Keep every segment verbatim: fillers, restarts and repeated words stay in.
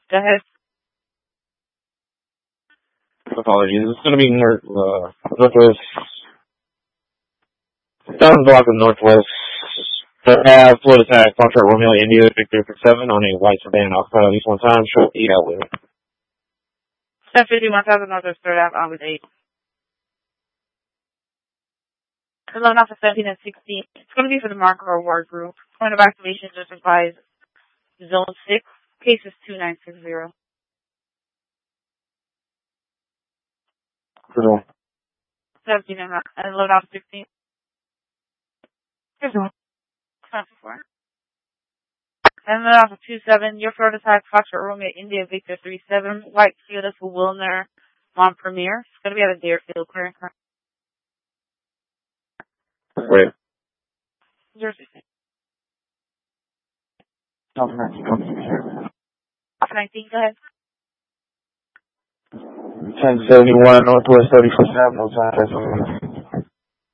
Go ahead. Apologies. It's going to be north, uh, northwest. Seven block of northwest. So have float attack, Foxtrot Romeo India, Victor for seven on a white sedan. Occupied at least one time. Show eight out with. ten fifty, one thousand northwest, third out, on with eight. eleven off of seventeen and sixteen. It's going to be for the Marco Award group. Point of activation just advised zone six. Case is two nine six zero. Cool. seventeen and eleven off of sixteen. Here's one. twenty-four. And then off of two seven, your float attack, Foxtrot Romeo India, Victor three seven, white Toyota for Wilner, Mont Premier. It's going to be at a Deerfield clearing. Wait. Jersey. nineteen, nineteen, go ahead. ten seventy-one, Northwest thirty-first Avenue, no time.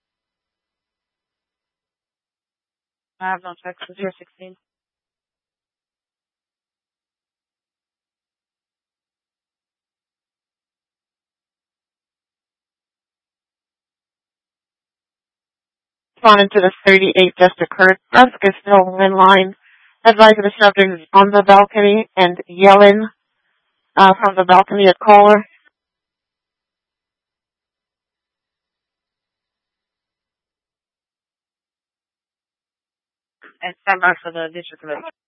I have no checks. zero sixteen. On into the thirty-eight just occurred. Musk is still in line. Advise the subject is on the balcony and yelling uh, from the balcony at caller. And stand by for the district.